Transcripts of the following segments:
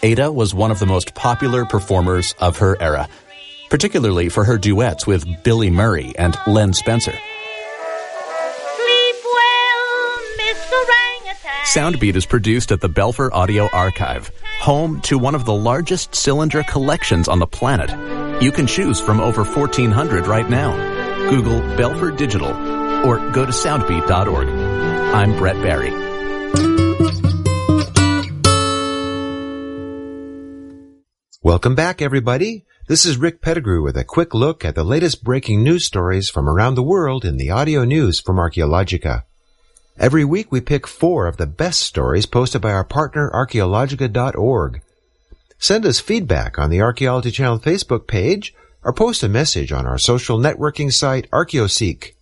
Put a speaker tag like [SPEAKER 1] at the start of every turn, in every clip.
[SPEAKER 1] Ada was one of the most popular performers of her era, particularly for her duets with Billy Murray and Len Spencer.
[SPEAKER 2] Sleep well, Miss Orangutan.
[SPEAKER 1] Soundbeat is produced at the Belfer Audio Archive, home to one of the largest cylinder collections on the planet. You can choose from over 1,400 right now. Google Belfer Digital or go to soundbeat.org. I'm Brett Barry.
[SPEAKER 3] Welcome back, everybody. This is Rick Pettigrew with a quick look at the latest breaking news stories from around the world in the audio news from Archaeologica. Every week we pick 4 of the best stories posted by our partner Archaeologica.org. Send us feedback on the Archaeology Channel Facebook page or post a message on our social networking site Archaeoseek.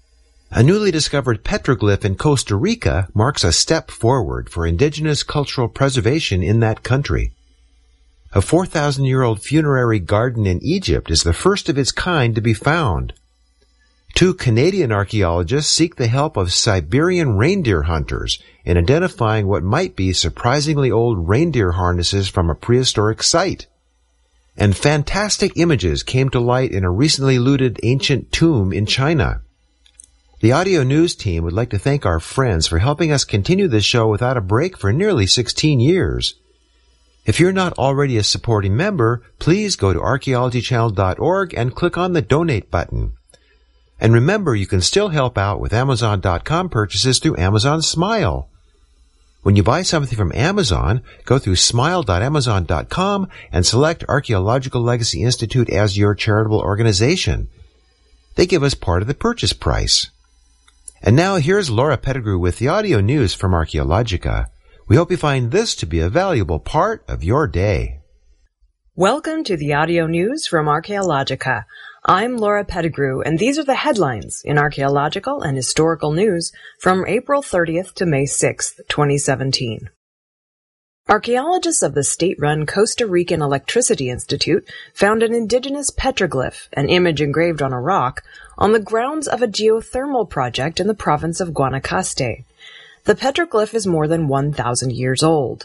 [SPEAKER 3] A newly discovered petroglyph in Costa Rica marks a step forward for indigenous cultural preservation in that country. A 4,000-year-old funerary garden in Egypt is the first of its kind to be found. 2 Canadian archaeologists seek the help of Siberian reindeer hunters in identifying what might be surprisingly old reindeer harnesses from a prehistoric site. And fantastic images came to light in a recently looted ancient tomb in China. The audio news team would like to thank our friends for helping us continue this show without a break for nearly 16 years. If you're not already a supporting member, please go to archaeologychannel.org and click on the donate button. And remember, you can still help out with Amazon.com purchases through Amazon Smile. When you buy something from Amazon, go through smile.amazon.com and select Archaeological Legacy Institute as your charitable organization. They give us part of the purchase price. And now here's Laura Pettigrew with the audio news from Archaeologica. We hope you find this to be a valuable part of your day.
[SPEAKER 4] Welcome to the audio news from Archaeologica. I'm Laura Pettigrew, and these are the headlines in archaeological and historical news from April 30th to May 6th, 2017. Archaeologists of the state-run Costa Rican Electricity Institute found an indigenous petroglyph, an image engraved on a rock, on the grounds of a geothermal project in the province of Guanacaste. The petroglyph is more than 1,000 years old.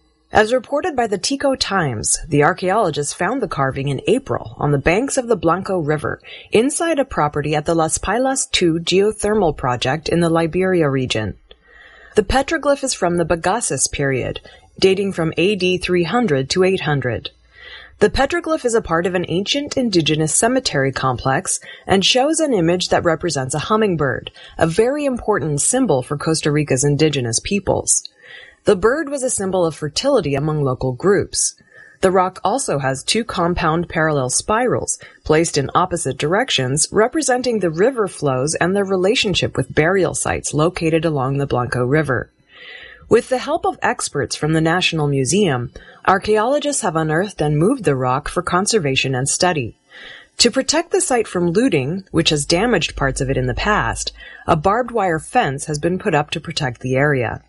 [SPEAKER 4] As reported by the Tico Times, the archaeologists found the carving in April on the banks of the Blanco River, inside a property at the Las Pailas II geothermal project in the Liberia region. The petroglyph is from the Bagaces period, dating from AD 300 to 800. The petroglyph is a part of an ancient indigenous cemetery complex and shows an image that represents a hummingbird, a very important symbol for Costa Rica's indigenous peoples. The bird was a symbol of fertility among local groups. The rock also has 2 compound parallel spirals, placed in opposite directions, representing the river flows and their relationship with burial sites located along the Blanco River. With the help of experts from the National Museum, archaeologists have unearthed and moved the rock for conservation and study. To protect the site from looting, which has damaged parts of it in the past, a barbed wire fence has been put up to protect the area.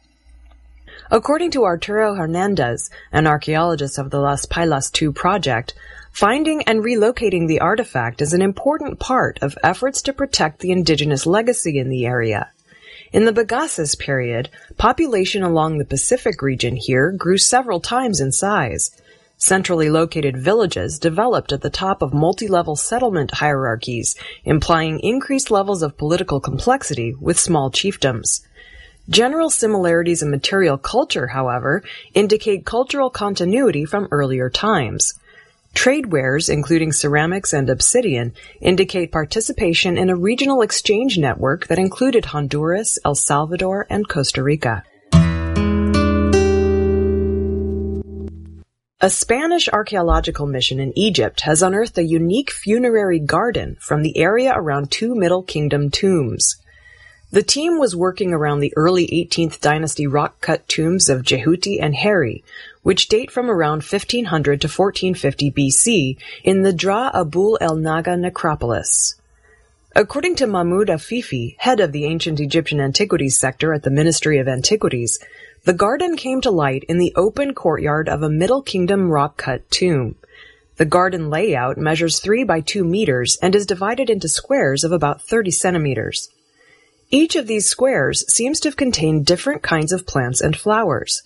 [SPEAKER 4] According to Arturo Hernandez, an archaeologist of the Las Pailas II project, finding and relocating the artifact is an important part of efforts to protect the indigenous legacy in the area. In the Bagaces period, population along the Pacific region here grew several times in size. Centrally located villages developed at the top of multi-level settlement hierarchies, implying increased levels of political complexity with small chiefdoms. General similarities in material culture, however, indicate cultural continuity from earlier times. Trade wares, including ceramics and obsidian, indicate participation in a regional exchange network that included Honduras, El Salvador, and Costa Rica. A Spanish archaeological mission in Egypt has unearthed a unique funerary garden from the area around 2 Middle Kingdom tombs. The team was working around the early 18th dynasty rock-cut tombs of Jehuti and Heri, which date from around 1500 to 1450 BC in the Dra Abul el Naga necropolis. According to Mahmoud Afifi, head of the ancient Egyptian antiquities sector at the Ministry of Antiquities, the garden came to light in the open courtyard of a Middle Kingdom rock-cut tomb. The garden layout measures 3 by 2 meters and is divided into squares of about 30 centimeters. Each of these squares seems to have contained different kinds of plants and flowers.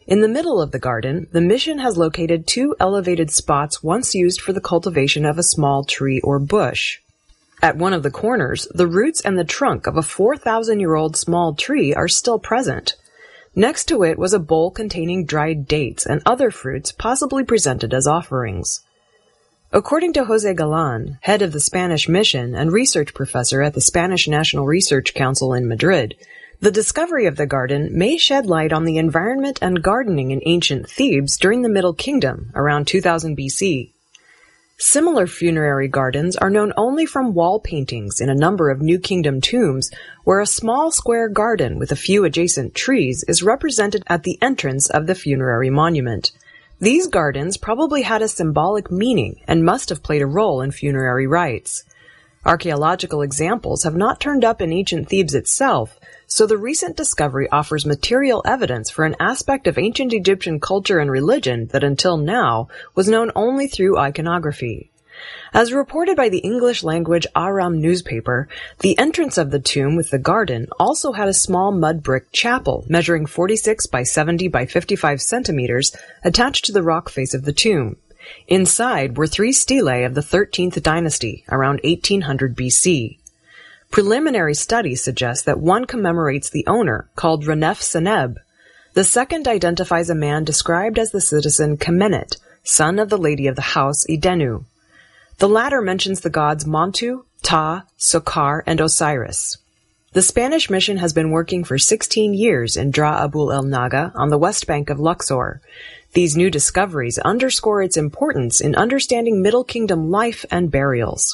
[SPEAKER 4] In the middle of the garden, the mission has located 2 elevated spots once used for the cultivation of a small tree or bush. At one of the corners, the roots and the trunk of a 4,000-year-old small tree are still present. Next to it was a bowl containing dried dates and other fruits possibly presented as offerings. According to José Galán, head of the Spanish mission and research professor at the Spanish National Research Council in Madrid, the discovery of the garden may shed light on the environment and gardening in ancient Thebes during the Middle Kingdom, around 2000 BC. Similar funerary gardens are known only from wall paintings in a number of New Kingdom tombs, where a small square garden with a few adjacent trees is represented at the entrance of the funerary monument. These gardens probably had a symbolic meaning and must have played a role in funerary rites. Archaeological examples have not turned up in ancient Thebes itself, so the recent discovery offers material evidence for an aspect of ancient Egyptian culture and religion that until now was known only through iconography. As reported by the English-language Aram newspaper, the entrance of the tomb with the garden also had a small mud brick chapel measuring 46 by 70 by 55 centimeters attached to the rock face of the tomb. Inside were 3 stelae of the 13th dynasty, around 1800 BC. Preliminary studies suggest that one commemorates the owner, called Renef Seneb. The second identifies a man described as the citizen Kemenet, son of the lady of the house Idenu. The latter mentions the gods Montu, Ta, Sokar, and Osiris. The Spanish mission has been working for 16 years in Dra Abul El Naga on the west bank of Luxor. These new discoveries underscore its importance in understanding Middle Kingdom life and burials.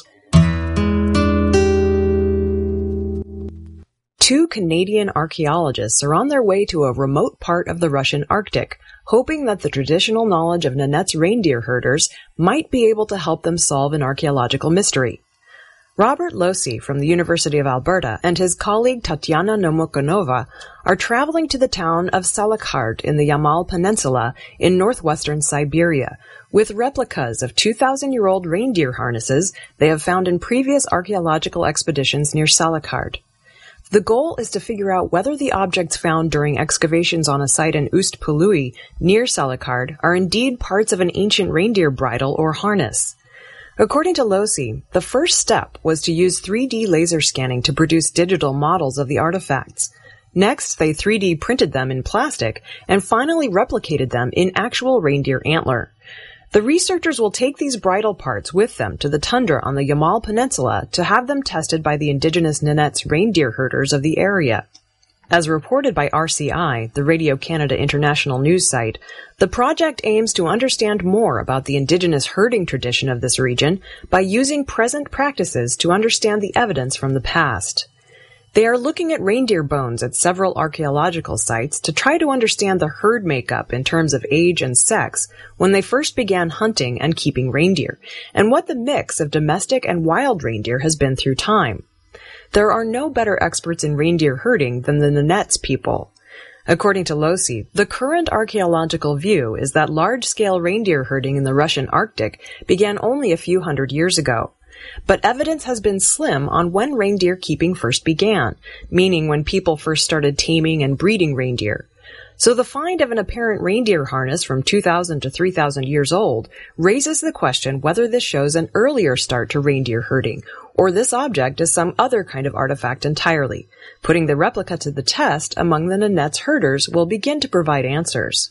[SPEAKER 4] 2 Canadian archaeologists are on their way to a remote part of the Russian Arctic, hoping that the traditional knowledge of Nenets reindeer herders might be able to help them solve an archaeological mystery. Robert Losey from the University of Alberta and his colleague Tatiana Nomokonova are traveling to the town of Salakhard in the Yamal Peninsula in northwestern Siberia, with replicas of 2,000-year-old reindeer harnesses they have found in previous archaeological expeditions near Salakhard. The goal is to figure out whether the objects found during excavations on a site in Ust-Pului near Salakhard are indeed parts of an ancient reindeer bridle or harness. According to Losey, the first step was to use 3D laser scanning to produce digital models of the artifacts. Next, they 3D printed them in plastic and finally replicated them in actual reindeer antler. The researchers will take these bridle parts with them to the tundra on the Yamal Peninsula to have them tested by the indigenous Nenets reindeer herders of the area. As reported by RCI, the Radio Canada International news site, the project aims to understand more about the indigenous herding tradition of this region by using present practices to understand the evidence from the past. They are looking at reindeer bones at several archaeological sites to try to understand the herd makeup in terms of age and sex when they first began hunting and keeping reindeer, and what the mix of domestic and wild reindeer has been through time. There are no better experts in reindeer herding than the Nenets people. According to Losey, the current archaeological view is that large-scale reindeer herding in the Russian Arctic began only a few hundred years ago. But evidence has been slim on when reindeer keeping first began, meaning when people first started taming and breeding reindeer. So the find of an apparent reindeer harness from 2,000 to 3,000 years old raises the question whether this shows an earlier start to reindeer herding, or this object is some other kind of artifact entirely. Putting the replica to the test among the Nenets herders will begin to provide answers.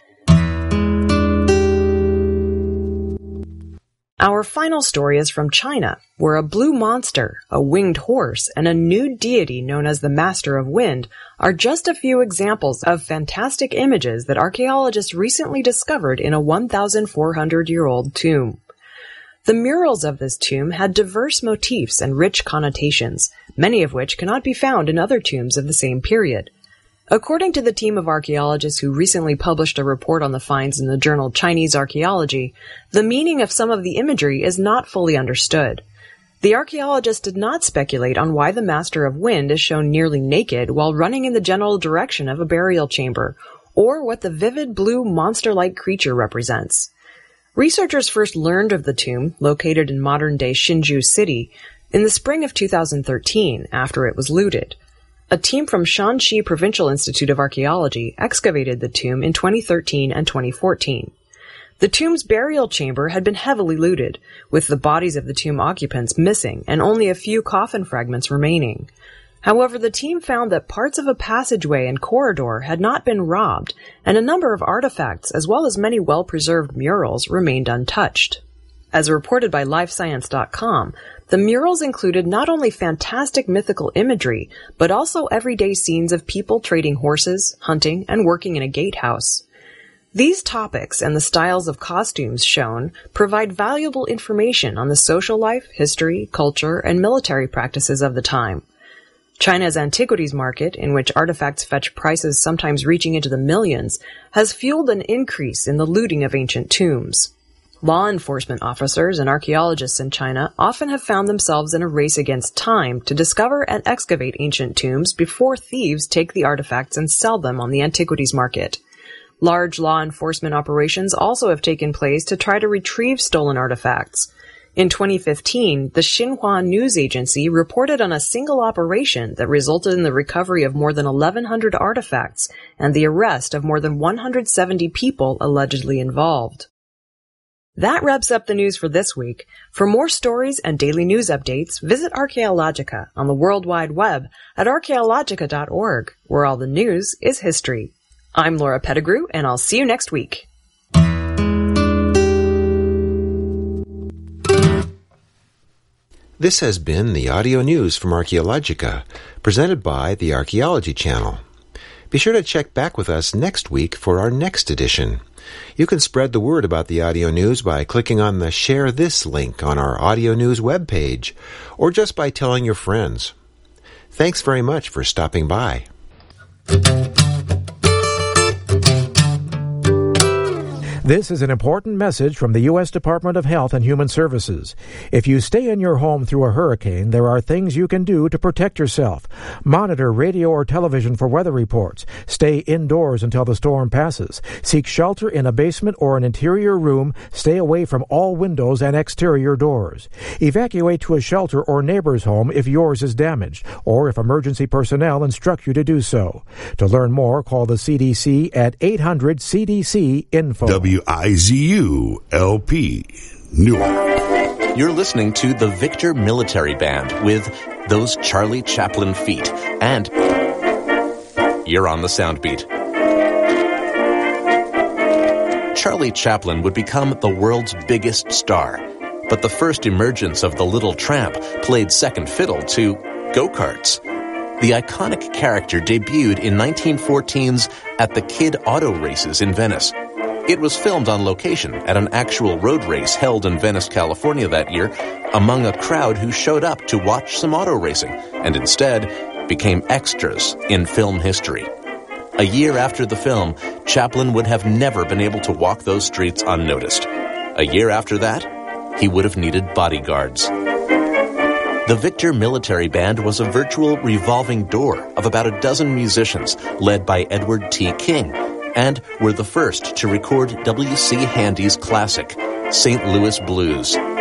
[SPEAKER 4] Our final story is from China, where a blue monster, a winged horse, and a nude deity known as the Master of Wind are just a few examples of fantastic images that archaeologists recently discovered in a 1,400-year-old tomb. The murals of this tomb had diverse motifs and rich connotations, many of which cannot be found in other tombs of the same period. According to the team of archaeologists who recently published a report on the finds in the journal Chinese Archaeology, the meaning of some of the imagery is not fully understood. The archaeologists did not speculate on why the Master of Wind is shown nearly naked while running in the general direction of a burial chamber, or what the vivid blue monster-like creature represents. Researchers first learned of the tomb, located in modern-day Hsinchu City, in the spring of 2013, after it was looted. A team from Shanxi Provincial Institute of Archaeology excavated the tomb in 2013 and 2014. The tomb's burial chamber had been heavily looted, with the bodies of the tomb occupants missing and only a few coffin fragments remaining. However, the team found that parts of a passageway and corridor had not been robbed, and a number of artifacts, as well as many well-preserved murals, remained untouched. As reported by LifeScience.com, the murals included not only fantastic mythical imagery, but also everyday scenes of people trading horses, hunting, and working in a gatehouse. These topics and the styles of costumes shown provide valuable information on the social life, history, culture, and military practices of the time. China's antiquities market, in which artifacts fetch prices sometimes reaching into the millions, has fueled an increase in the looting of ancient tombs. Law enforcement officers and archaeologists in China often have found themselves in a race against time to discover and excavate ancient tombs before thieves take the artifacts and sell them on the antiquities market. Large law enforcement operations also have taken place to try to retrieve stolen artifacts. In 2015, the Xinhua News Agency reported on a single operation that resulted in the recovery of more than 1,100 artifacts and the arrest of more than 170 people allegedly involved. That wraps up the news for this week. For more stories and daily news updates, visit Archaeologica on the World Wide Web at archaeologica.org, where all the news is history. I'm Laura Pettigrew, and I'll see you next week.
[SPEAKER 3] This has been the audio news from Archaeologica, presented by the Archaeology Channel. Be sure to check back with us next week for our next edition. You can spread the word about the audio news by clicking on the Share This link on our audio news webpage, or just by telling your friends. Thanks very much for stopping by.
[SPEAKER 5] This is an important message from the U.S. Department of Health and Human Services. If you stay in your home through a hurricane, there are things you can do to protect yourself. Monitor radio or television for weather reports. Stay indoors until the storm passes. Seek shelter in a basement or an interior room. Stay away from all windows and exterior doors. Evacuate to a shelter or neighbor's home if yours is damaged, or if emergency personnel instruct you to do so. To learn more, call the CDC at 800-CDC-INFO.
[SPEAKER 6] WIZU-LP, Newark.
[SPEAKER 1] You're listening to the Victor Military Band with Those Charlie Chaplin Feet and You're on the Soundbeat. Charlie Chaplin would become the world's biggest star, but the first emergence of the Little Tramp played second fiddle to go-karts. The iconic character debuted in 1914's At the Kid Auto Races in Venice. It was filmed on location at an actual road race held in Venice, California that year, among a crowd who showed up to watch some auto racing, and instead became extras in film history. A year after the film, Chaplin would have never been able to walk those streets unnoticed. A year after that, he would have needed bodyguards. The Victor Military Band was a virtual revolving door of about a dozen musicians led by Edward T. King, and were the first to record W.C. Handy's classic, St. Louis Blues.